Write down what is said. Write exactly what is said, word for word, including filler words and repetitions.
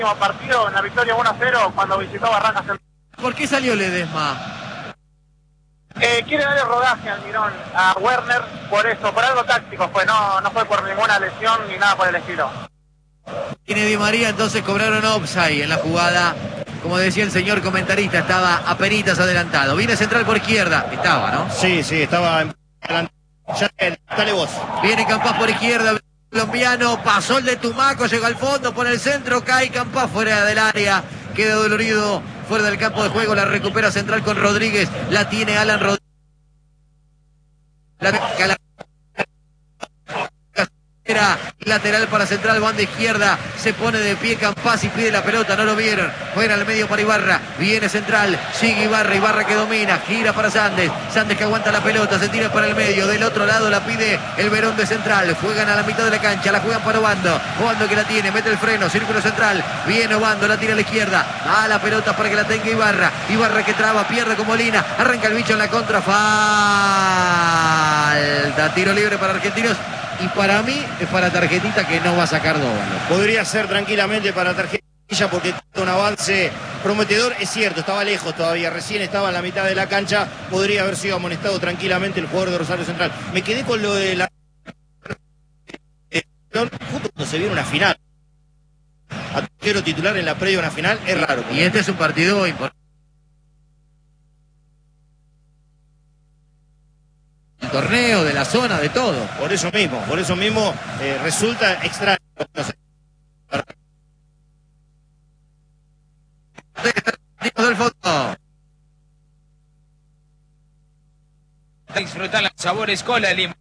partido en la victoria uno a cero cuando visitó Barracas. ¿Por qué salió Ledesma? Eh, quiere darle rodaje al Mirón, a Werner, por eso, por algo táctico fue, no, no fue por ninguna lesión ni nada por el estilo. Tiene Di María, entonces cobraron offside en la jugada. Como decía el señor comentarista, estaba apenitas adelantado. Viene central por izquierda, estaba, ¿no? Sí, sí, estaba adelantado. Ya, dale vos. Viene Campás por izquierda, colombiano, pasó el de Tumaco, llega al fondo, por el centro, cae Campás fuera del área. Queda dolorido fuera del campo de juego, la recupera central con Rodríguez, la tiene Alan Rodríguez. La, la, lateral para central, banda izquierda, se pone de pie Campás y pide la pelota, no lo vieron, fuera al medio para Ibarra, viene central, sigue Ibarra, Ibarra que domina, gira para Sandes, Sandes que aguanta la pelota, se tira para el medio, del otro lado la pide el Verón de central, juegan a la mitad de la cancha, la juegan para Obando, Obando que la tiene, mete el freno, círculo central, viene Obando, la tira a la izquierda, a la pelota para que la tenga Ibarra, Ibarra que traba, pierde con Molina, arranca el bicho en la contra, falta, tiro libre para Argentinos. Y para mí es para tarjetita que no va a sacar Dóvalo. Podría ser tranquilamente para tarjetilla porque un avance prometedor. Es cierto, estaba lejos todavía, recién estaba en la mitad de la cancha. Podría haber sido amonestado tranquilamente el jugador de Rosario Central. Me quedé con lo de la... Justo cuando se viene una final. Arquero titular en la previa de una final es raro. Y este es un partido importante. Torneo, de la zona, de todo. Por eso mismo, por eso mismo eh, resulta extraño. Del fondo. Disfrutar los sabores Cola Limón.